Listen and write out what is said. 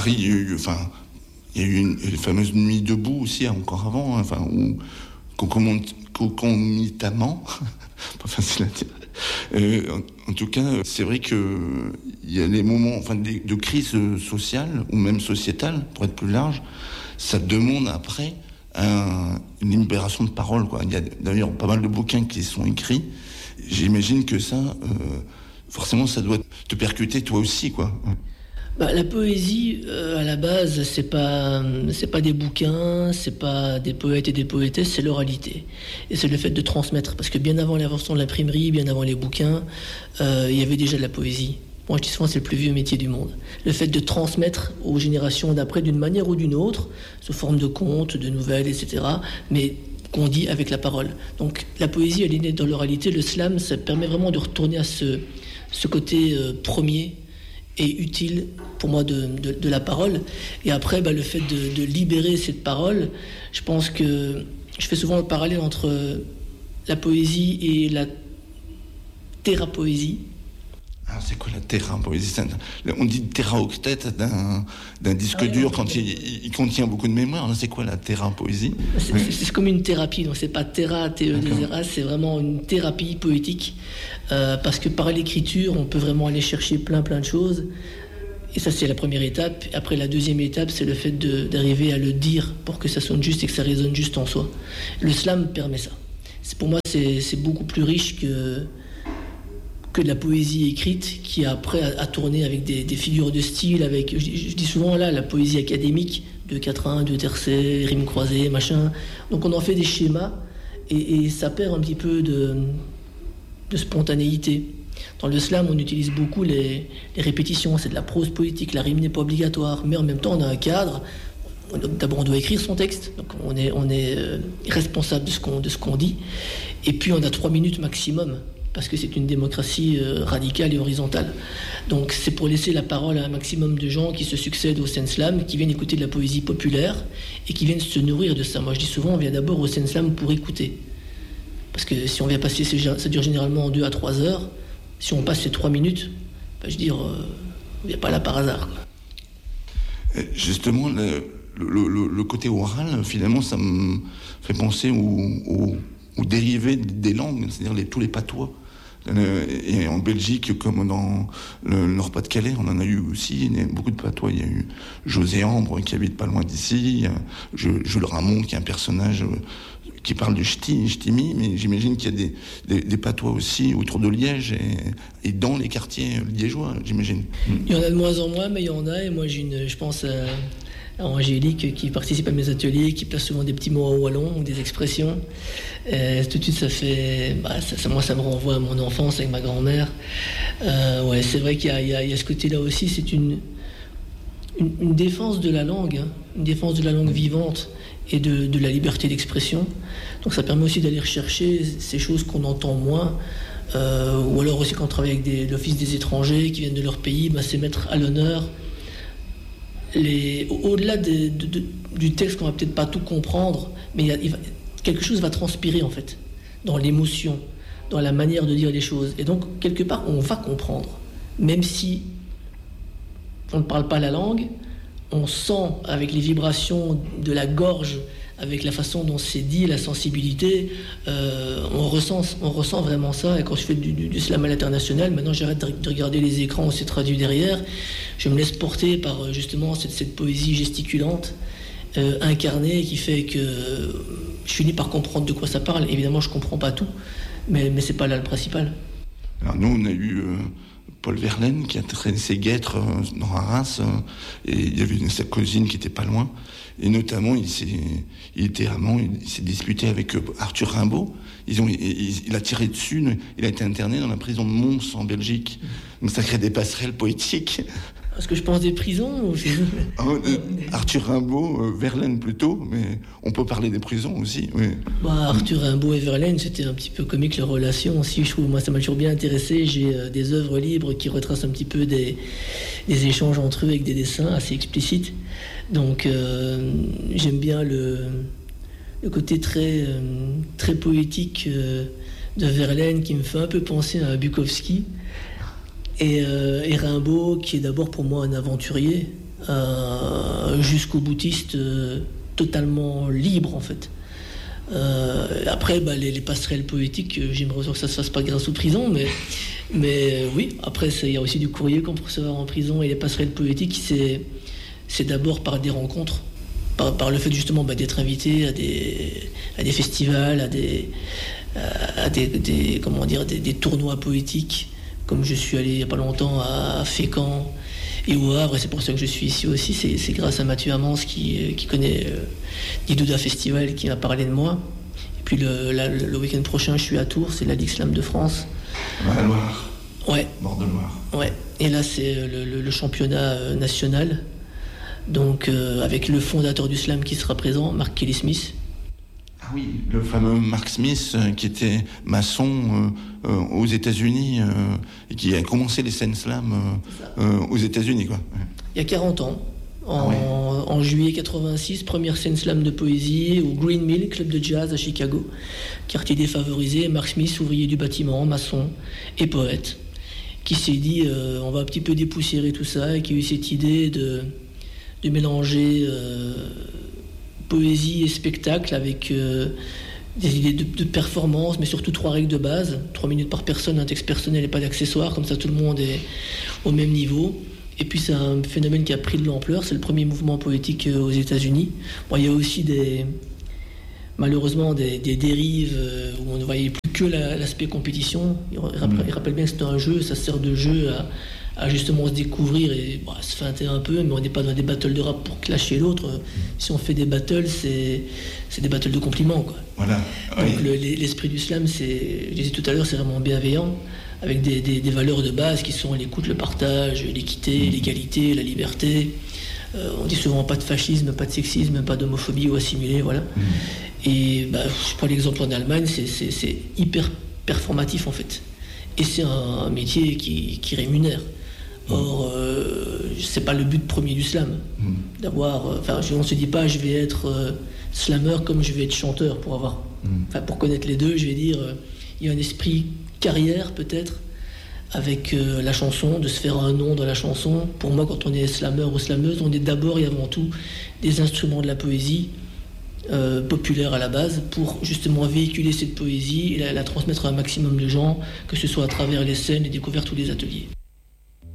Paris, il y a eu les fameuses nuits debout aussi, encore avant, où concomitamment, pas facile à dire. En tout cas, c'est vrai qu'il y a des moments de crise sociale, ou même sociétale, pour être plus large, ça demande après une libération de parole, quoi. Il y a d'ailleurs pas mal de bouquins qui sont écrits. J'imagine que ça, forcément, ça doit te percuter toi aussi, quoi. La poésie, à la base, c'est pas des bouquins, c'est pas des poètes et des poétesses, c'est l'oralité. Et c'est le fait de transmettre. Parce que bien avant l'invention de l'imprimerie, bien avant les bouquins, il y avait déjà de la poésie. Moi, je dis souvent, c'est le plus vieux métier du monde. Le fait de transmettre aux générations d'après d'une manière ou d'une autre, sous forme de contes, de nouvelles, etc., mais qu'on dit avec la parole. Donc, la poésie, elle est née dans l'oralité. Le slam, ça permet vraiment de retourner à ce côté premier et utile pour moi de la parole. Et après, le fait de libérer cette parole, je pense que je fais souvent le parallèle entre la poésie et la thérapoésie. Alors c'est quoi la thérapoésie? On dit théraoctet d'un disque dur quand il contient beaucoup de mémoire. C'est quoi la thérapoésie? C'est comme une thérapie, donc c'est pas théra, T-E-2-R-A, c'est vraiment une thérapie poétique. Parce que par l'écriture, on peut vraiment aller chercher plein de choses. Et ça, c'est la première étape. Après, la deuxième étape, c'est le fait d'arriver à le dire pour que ça sonne juste et que ça résonne juste en soi. Le slam permet ça. Pour moi, c'est beaucoup plus riche que de la poésie écrite qui après a tourné avec des figures de style, avec, je dis souvent là, la poésie académique, 2 quatrains, 2 tercets, rimes croisées, machin. Donc on en fait des schémas et ça perd un petit peu de spontanéité. Dans le slam, on utilise beaucoup les répétitions, c'est de la prose poétique, la rime n'est pas obligatoire, mais en même temps on a un cadre. D'abord on doit écrire son texte, donc on est responsable de ce qu'on dit, et puis on a 3 minutes maximum, parce que c'est une démocratie radicale et horizontale. Donc c'est pour laisser la parole à un maximum de gens qui se succèdent au Sen Slam, qui viennent écouter de la poésie populaire et qui viennent se nourrir de ça. Moi je dis souvent, on vient d'abord au Sen Slam pour écouter. Parce que si on vient passer, ça dure généralement en 2 à 3 heures. Si on passe ces 3 minutes, on ne vient pas là par hasard, quoi. Justement, le côté oral, finalement, ça me fait penser aux dérivés des langues, c'est-à-dire tous les patois. Et en Belgique, comme dans le Nord-Pas-de-Calais, on en a eu aussi beaucoup de patois. Il y a eu José Ambre, qui habite pas loin d'ici, Jules Ramon, qui est un personnage qui parle du ch'timi, mais j'imagine qu'il y a des patois aussi autour de Liège et dans les quartiers liégeois, j'imagine. Il y en a de moins en moins, mais il y en a, et moi je pense à Angélique qui participe à mes ateliers, qui place souvent des petits mots en wallon ou des expressions. Tout de suite, ça fait... moi, ça me renvoie à mon enfance avec ma grand-mère. C'est vrai qu'il y a ce côté-là aussi. C'est une défense de la langue, une défense de la langue vivante et de la liberté d'expression. Donc ça permet aussi d'aller rechercher ces choses qu'on entend moins. Ou alors aussi quand on travaille avec l'Office des étrangers qui viennent de leur pays, c'est mettre à l'honneur au-delà du texte qu'on va peut-être pas tout comprendre, mais quelque chose va transpirer en fait, dans l'émotion, dans la manière de dire les choses. Et donc, quelque part, on va comprendre. Même si on ne parle pas la langue, on sent avec les vibrations de la gorge, avec la façon dont c'est dit, la sensibilité, on ressent vraiment ça. Et quand je fais du slam à l'international, maintenant j'arrête de regarder les écrans où c'est traduit derrière. Je me laisse porter par justement cette poésie gesticulante, incarnée, qui fait que je finis par comprendre de quoi ça parle. Évidemment, je comprends pas tout, mais c'est pas là le principal. Alors nous, on a eu Paul Verlaine qui a traîné ses guêtres dans Arras, et il y avait sa cousine qui était pas loin. Et notamment, il s'est disputé avec Arthur Rimbaud. Il a tiré dessus, il a été interné dans la prison de Mons en Belgique. Donc ça crée des passerelles poétiques. Est-ce que je pense des prisons ou... Arthur Rimbaud, Verlaine plutôt, mais on peut parler des prisons aussi. Oui. Arthur Rimbaud et Verlaine, c'était un petit peu comique leur relation aussi, je trouve. Moi, ça m'a toujours bien intéressé. J'ai des œuvres libres qui retracent un petit peu des échanges entre eux avec des dessins assez explicites. Donc, j'aime bien le côté très, très poétique de Verlaine qui me fait un peu penser à Bukowski. Et Rimbaud, qui est d'abord pour moi un aventurier, jusqu'au boutiste totalement libre en fait. Après, les passerelles poétiques, j'aimerais que ça se fasse pas grâce aux prisons, mais oui, après il y a aussi du courrier qu'on peut recevoir en prison, et les passerelles poétiques, c'est d'abord par des rencontres, par le fait justement d'être invité à des festivals, à des tournois poétiques, comme je suis allé il n'y a pas longtemps à Fécamp et au Havre, et c'est pour ça que je suis ici aussi. C'est grâce à Mathieu Amance qui connaît l'Idouda Festival, qui m'a parlé de moi. Et puis le week-end prochain, je suis à Tours, c'est la Ligue Slam de France. La Loire. Ouais. Bord de Loire. Ouais. Et là, c'est le championnat national. Donc, avec le fondateur du slam qui sera présent, Mark Kelly Smith. Ah oui, le fameux Mark Smith qui était maçon aux États-Unis et qui a commencé les scènes slam aux États-Unis, quoi. Il y a 40 ans, en juillet 86, première scène slam de poésie au Green Mill, club de jazz à Chicago, quartier défavorisé. Mark Smith, ouvrier du bâtiment, maçon et poète, qui s'est dit on va un petit peu dépoussiérer tout ça, et qui a eu cette idée de mélanger poésie et spectacle avec des idées de performance, mais surtout 3 règles de base, 3 minutes par personne, un texte personnel et pas d'accessoires, comme ça tout le monde est au même niveau. Et puis c'est un phénomène qui a pris de l'ampleur, c'est le premier mouvement poétique aux États-Unis. Bon, il y a aussi malheureusement des dérives où on ne voyait plus que l'aspect compétition. Il rappelle bien que c'est un jeu, ça sert de jeu à justement se découvrir et se feinter un peu, mais on n'est pas dans des battles de rap pour clasher l'autre. Si on fait des battles, c'est des battles de compliments, quoi. Voilà. Donc l'esprit du slam, je disais tout à l'heure, c'est vraiment bienveillant, avec des valeurs de base qui sont l'écoute, le partage, l'équité, l'égalité, la liberté. On dit souvent pas de fascisme, pas de sexisme, pas d'homophobie ou assimilé, voilà. Et je prends l'exemple en Allemagne, c'est hyper performatif en fait. Et c'est un métier qui rémunère. Or, c'est pas le but premier du slam. D'avoir, on ne se dit pas je vais être slammer comme je vais être chanteur pour connaître les deux. Je vais dire il y a un esprit carrière peut-être avec la chanson, de se faire un nom dans la chanson. Pour moi, quand on est slammer ou slameuse, on est d'abord et avant tout des instruments de la poésie populaire à la base, pour justement véhiculer cette poésie et la transmettre à un maximum de gens, que ce soit à travers les scènes, les découvertes ou les ateliers.